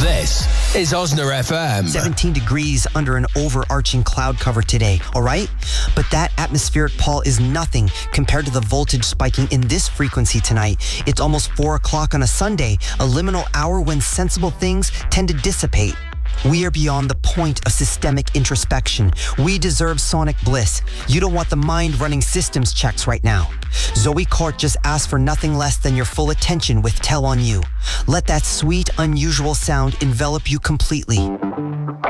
This is Osner FM. 17 degrees under an overarching cloud cover today, all right? But that atmospheric pall is nothing compared to the voltage spiking in this frequency tonight. It's almost 4 o'clock on a Sunday, a liminal hour when sensible things tend to dissipate. We are beyond the point of systemic introspection. We deserve sonic bliss. You don't want the mind-running systems checks right now. Zoe Court just asked for nothing less than your full attention with Tell On You. Let that sweet, unusual sound envelop you completely.